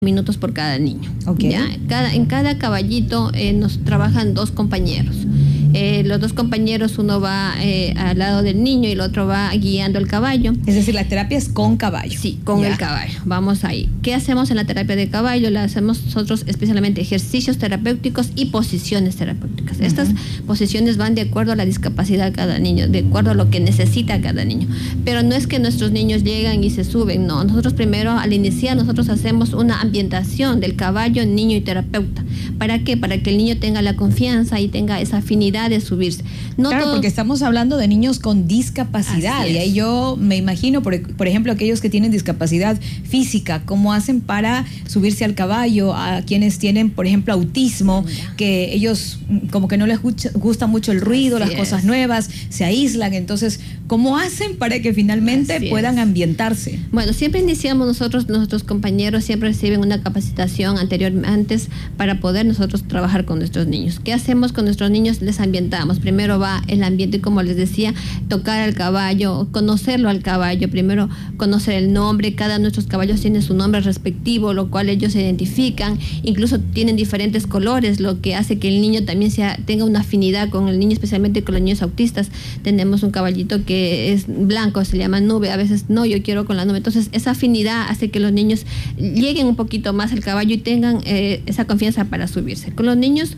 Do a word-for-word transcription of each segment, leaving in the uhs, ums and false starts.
minutos por cada niño. Okay. ¿Ya? Cada, en cada caballito eh, nos trabajan dos compañeros. Eh, los dos compañeros, uno va eh, al lado del niño y el otro va guiando el caballo. Es decir, la terapia es con caballo. Sí, con ya. el caballo. Vamos ahí. ¿Qué hacemos en la terapia de caballo? La hacemos nosotros especialmente ejercicios terapéuticos y posiciones terapéuticas. Uh-huh. Estas posiciones van de acuerdo a la discapacidad de cada niño, de acuerdo a lo que necesita cada niño. Pero no es que nuestros niños llegan y se suben, no. Nosotros primero, al iniciar, nosotros hacemos una ambientación del caballo, niño y terapeuta. ¿Para qué? Para que el niño tenga la confianza y tenga esa afinidad de subirse. No claro, todo... porque estamos hablando de niños con discapacidad. Y ahí yo me imagino, por, por ejemplo, aquellos que tienen discapacidad física, ¿cómo hacen para subirse al caballo? A quienes tienen, por ejemplo, autismo, que ellos como que no les gusta mucho el ruido, Así las es. cosas nuevas, se aíslan. Entonces, ¿cómo hacen para que finalmente Así puedan es. ambientarse? Bueno, siempre iniciamos nosotros, nuestros compañeros siempre reciben una capacitación anterior, antes, para poder nosotros trabajar con nuestros niños. ¿Qué hacemos con nuestros niños? Les ambientamos. Primero va el ambiente, como les decía, tocar al caballo, conocerlo al caballo, primero conocer el nombre. Cada uno de nuestros caballos tiene su nombre respectivo, lo cual ellos se identifican, incluso tienen diferentes colores, lo que hace que el niño también sea, tenga una afinidad con el niño, especialmente con los niños autistas. Tenemos un caballito que es blanco, se llama Nube, a veces no, yo quiero con la nube. Entonces esa afinidad hace que los niños lleguen un poquito más al caballo y tengan eh, esa confianza para subirse. Con los niños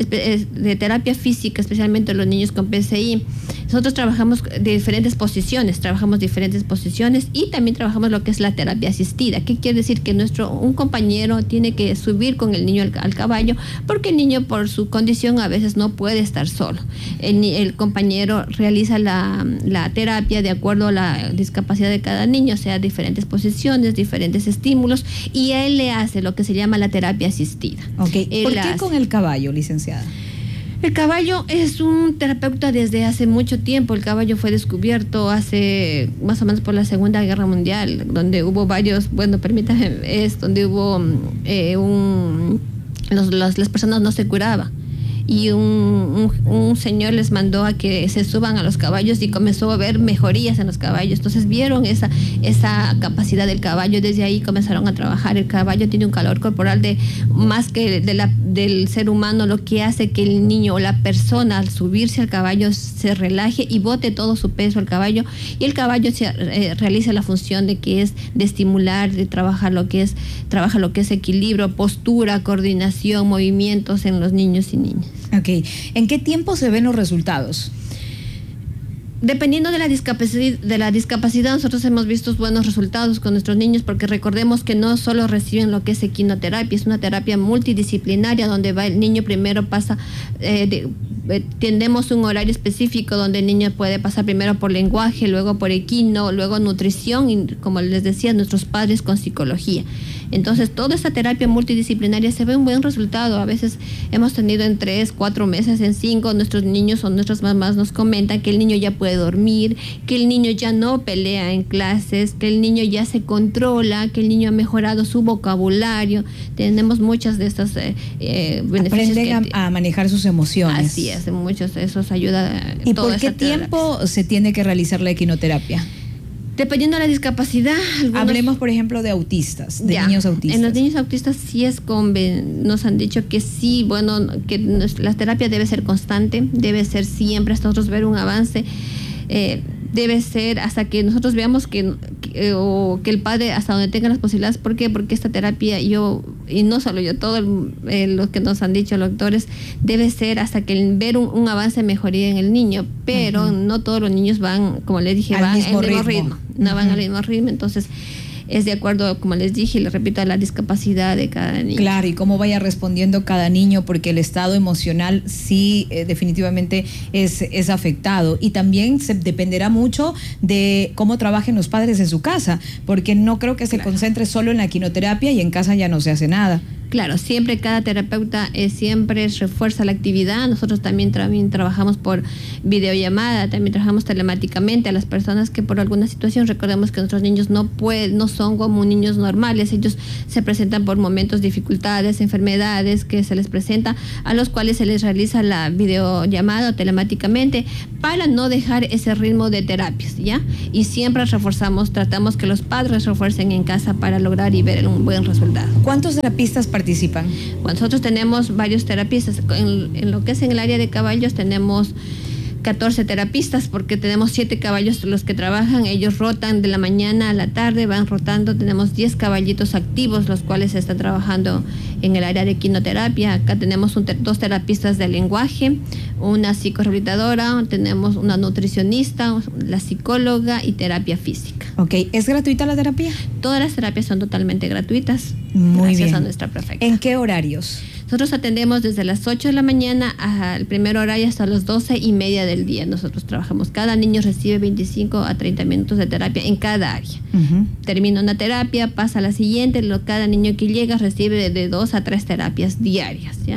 de terapia física, especialmente los niños con P C I, nosotros trabajamos de diferentes posiciones, trabajamos diferentes posiciones y también trabajamos lo que es la terapia asistida. ¿Qué quiere decir? Que nuestro un compañero tiene que subir con el niño al, al caballo, porque el niño por su condición a veces no puede estar solo. El, el compañero realiza la, la terapia de acuerdo a la discapacidad de cada niño, o sea, diferentes posiciones, diferentes estímulos, y él le hace lo que se llama la terapia asistida. Okay. ¿Por qué hace. con el caballo, licenciada? El caballo es un terapeuta desde hace mucho tiempo. El caballo fue descubierto hace más o menos por la Segunda Guerra Mundial, donde hubo varios, bueno, permítame, es donde hubo eh, un, los, los, las personas no se curaban. Y un, un, un señor les mandó a que se suban a los caballos y comenzó a ver mejorías en los caballos. Entonces vieron esa, esa capacidad del caballo, desde ahí comenzaron a trabajar. El caballo tiene un calor corporal de más que de la, del ser humano, lo que hace que el niño o la persona al subirse al caballo se relaje y bote todo su peso al caballo, y el caballo se, eh, realiza la función de que es de estimular, de trabajar lo que es, trabaja lo que es equilibrio, postura, coordinación, movimientos en los niños y niñas. Ok. ¿En qué tiempo se ven los resultados? Dependiendo de la discapacidad, de la discapacidad, nosotros hemos visto buenos resultados con nuestros niños, porque recordemos que no solo reciben lo que es equinoterapia, es una terapia multidisciplinaria donde va el niño primero pasa, eh, de, eh, tenemos un horario específico donde el niño puede pasar primero por lenguaje, luego por equino, luego nutrición y, como les decía, nuestros padres con psicología. Entonces, toda esta terapia multidisciplinaria se ve un buen resultado. A veces hemos tenido en tres, cuatro meses, en cinco, nuestros niños o nuestras mamás nos comentan que el niño ya puede dormir, que el niño ya no pelea en clases, que el niño ya se controla, que el niño ha mejorado su vocabulario. Tenemos muchas de estas eh, eh, beneficios. Aprenden que, a, a manejar sus emociones. Así es, muchos de esos ayuda. ¿Y por qué tiempo terapia. se tiene que realizar la equinoterapia? Dependiendo de la discapacidad. Algunos... Hablemos, por ejemplo, de autistas, de ya, niños autistas. En los niños autistas sí es con, nos han dicho que sí, bueno, que la terapia debe ser constante, debe ser siempre hasta nosotros ver un avance. Eh, debe ser hasta que nosotros veamos que, que, o que el padre hasta donde tenga las posibilidades. ¿Por qué? Porque esta terapia, yo, y no solo yo, todo eh, lo que nos han dicho los doctores, debe ser hasta que ver un, un avance, mejoría en el niño, pero uh-huh. no todos los niños van, como les dije, al van mismo al mismo ritmo, ritmo, no uh-huh. van al mismo ritmo, entonces es de acuerdo, como les dije y les repito, a la discapacidad de cada niño. Claro, y cómo vaya respondiendo cada niño, porque el estado emocional sí eh, definitivamente es, es afectado, y también se dependerá mucho de cómo trabajen los padres en su casa, porque no creo que se claro. concentre solo en la equinoterapia y en casa ya no se hace nada. Claro, siempre cada terapeuta eh, siempre refuerza la actividad. Nosotros también, también trabajamos por videollamada, también trabajamos telemáticamente a las personas que por alguna situación, recordemos que nuestros niños no pueden, no son como niños normales, ellos se presentan por momentos, dificultades, enfermedades que se les presenta, a los cuales se les realiza la videollamada o telemáticamente para no dejar ese ritmo de terapias, ¿ya? Y siempre reforzamos, tratamos que los padres refuercen en casa para lograr y ver un buen resultado. ¿Cuántos terapistas participan? Bueno, nosotros tenemos varios terapistas. En, en lo que es en el área de caballos tenemos catorce terapistas, porque tenemos siete caballos los que trabajan, ellos rotan de la mañana a la tarde, van rotando, tenemos diez caballitos activos, los cuales están trabajando en el área de equinoterapia. Acá tenemos un, dos terapistas de lenguaje, una psicorehabilitadora, tenemos una nutricionista, la psicóloga y terapia física. Ok, ¿es gratuita la terapia? Todas las terapias son totalmente gratuitas. Muy gracias bien. a nuestra prefecta. ¿En qué horarios? Nosotros atendemos desde las ocho de la mañana al primer horario hasta las doce y media del día. Nosotros trabajamos. Cada niño recibe veinticinco a treinta minutos de terapia en cada área. Uh-huh. Termina una terapia, pasa a la siguiente. Lo, cada niño que llega recibe de, de dos a tres terapias diarias, ¿ya?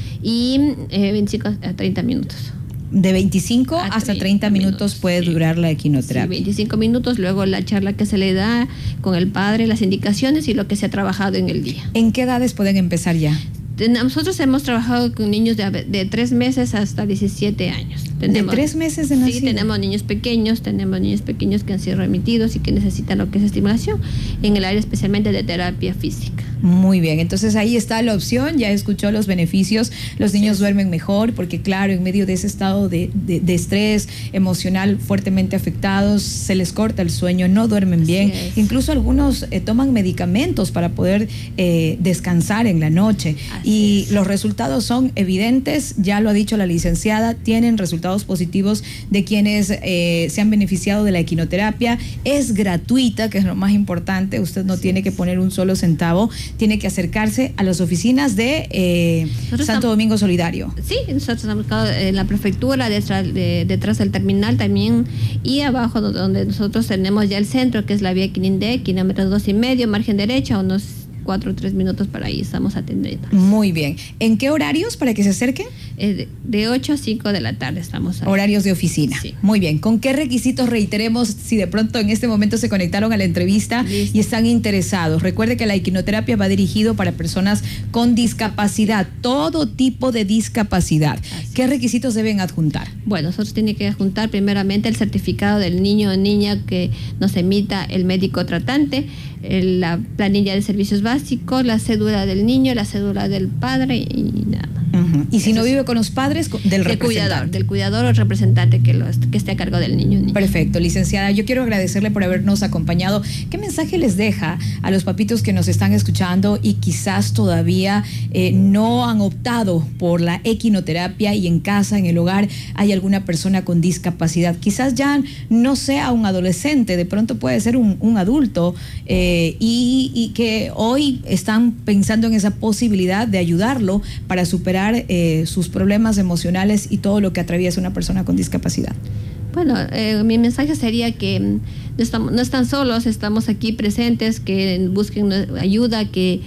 Y eh, veinticinco a treinta minutos. De veinticinco hasta treinta minutos puede sí. durar la equinoterapia. Sí, veinticinco minutos, luego la charla que se le da con el padre, las indicaciones y lo que se ha trabajado en el día. ¿En qué edades pueden empezar ya? Nosotros hemos trabajado con niños de, de tres meses hasta diecisiete años. Tenemos, ¿De tres meses de nacido? Sí, tenemos niños pequeños, tenemos niños pequeños que han sido remitidos y que necesitan lo que es estimulación en el área especialmente de terapia física. Muy bien, entonces ahí está la opción, ya escuchó los beneficios, los niños sí. duermen mejor porque claro, en medio de ese estado de, de, de estrés emocional fuertemente afectados, se les corta el sueño, no duermen bien, incluso algunos eh, toman medicamentos para poder eh, descansar en la noche. Así y es. Los resultados son evidentes, ya lo ha dicho la licenciada, tienen resultados positivos de quienes eh, se han beneficiado de la equinoterapia, es gratuita, que es lo más importante, usted no Así tiene es. que poner un solo centavo, tiene que acercarse a las oficinas de eh, Santo estamos, Domingo Solidario. Sí, nosotros estamos en la prefectura, detrás, de, detrás del terminal también, y abajo donde nosotros tenemos ya el centro, que es la vía Quinindé, kilómetros dos y medio, margen derecha, unos cuatro o tres minutos para ahí estamos atendiendo. Muy bien. ¿En qué horarios para que se acerquen? Eh, de, de ocho a cinco de la tarde estamos ahí. Horarios de oficina. Sí. Muy bien. ¿Con qué requisitos reiteremos si de pronto en este momento se conectaron a la entrevista Listo. y están interesados? Recuerde que la equinoterapia va dirigido para personas con discapacidad, todo tipo de discapacidad. Así ¿Qué requisitos deben adjuntar? Bueno, nosotros tenemos que adjuntar primeramente el certificado del niño o niña que nos emita el médico tratante, el, la planilla de servicios básicos, la cédula del niño, la cédula del padre y nada. Uh-huh. Y si Eso no vive con los padres, del del cuidador, del cuidador o representante que, lo, que esté a cargo del niño, niño. Perfecto, licenciada. Yo quiero agradecerle por habernos acompañado. ¿Qué mensaje les deja a los papitos que nos están escuchando y quizás todavía eh, no han optado por la equinoterapia y en casa, en el hogar, hay alguna persona con discapacidad? Quizás ya no sea un adolescente, de pronto puede ser un, un adulto eh, y, y que hoy están pensando en esa posibilidad de ayudarlo para superar eh, sus problemas emocionales y todo lo que atraviesa una persona con discapacidad. Bueno, eh, mi mensaje sería que no, estamos, no están solos, estamos aquí presentes, que busquen ayuda, que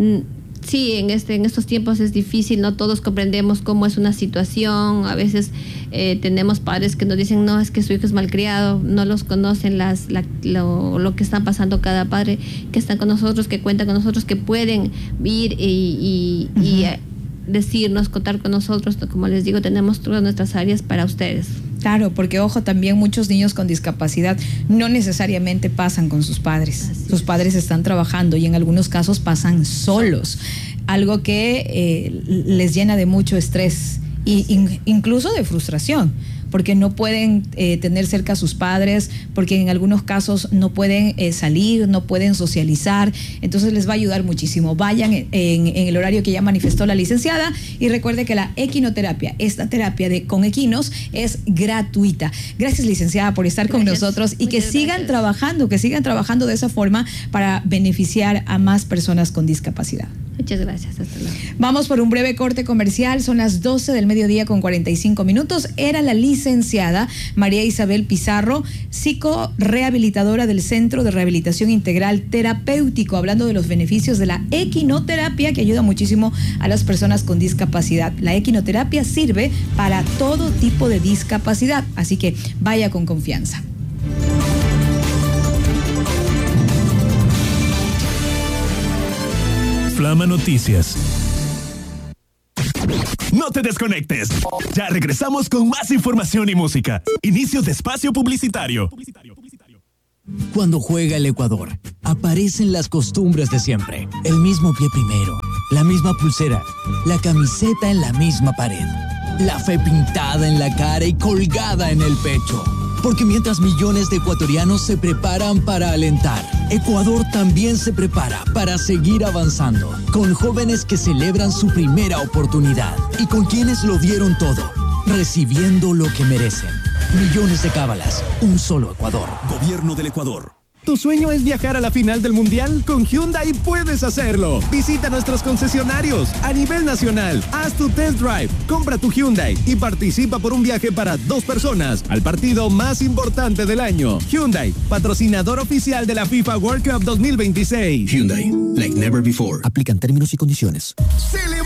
sí, en, este, en estos tiempos es difícil, no todos comprendemos cómo es una situación, a veces eh, tenemos padres que nos dicen, no, es que su hijo es malcriado, no los conocen las, la, lo, lo que están pasando cada padre, que están con nosotros, que cuentan con nosotros, que pueden ir y, y, uh-huh. y decirnos, contar con nosotros, como les digo, tenemos todas nuestras áreas para ustedes. Claro, porque ojo, también muchos niños con discapacidad no necesariamente pasan con sus padres. Así sus es. padres están trabajando y en algunos casos pasan solos, algo que eh, les llena de mucho estrés e in, incluso de frustración, porque no pueden eh, tener cerca a sus padres, porque en algunos casos no pueden eh, salir, no pueden socializar, entonces les va a ayudar muchísimo. Vayan en, en, en el horario que ya manifestó la licenciada y recuerde que la equinoterapia, esta terapia de con equinos, es gratuita. Gracias, licenciada, por estar gracias. con nosotros y Muchas que sigan gracias. trabajando, que sigan trabajando de esa forma para beneficiar a más personas con discapacidad. Muchas gracias, hasta luego. Vamos por un breve corte comercial, son las doce del mediodía con cuarenta y cinco minutos. Era la licenciada María Isabel Pizarro, psicorehabilitadora del Centro de Rehabilitación Integral Terapéutico, hablando de los beneficios de la equinoterapia, que ayuda muchísimo a las personas con discapacidad. La equinoterapia sirve para todo tipo de discapacidad, así que vaya con confianza. Flama Noticias. No te desconectes. Ya regresamos con más información y música. Inicio de espacio publicitario. Cuando juega el Ecuador, aparecen las costumbres de siempre. El mismo pie primero, la misma pulsera, la camiseta en la misma pared, la fe pintada en la cara y colgada en el pecho. Porque mientras millones de ecuatorianos se preparan para alentar, Ecuador también se prepara para seguir avanzando, con jóvenes que celebran su primera oportunidad y con quienes lo dieron todo, recibiendo lo que merecen. Millones de cábalas, un solo Ecuador. Gobierno del Ecuador. ¿Tu sueño es viajar a la final del Mundial? Con Hyundai puedes hacerlo. Visita nuestros concesionarios a nivel nacional. Haz tu test drive, compra tu Hyundai y participa por un viaje para dos personas al partido más importante del año. Hyundai, patrocinador oficial de la FIFA World Cup dos mil veintiséis. Hyundai, like never before. Aplican términos y condiciones.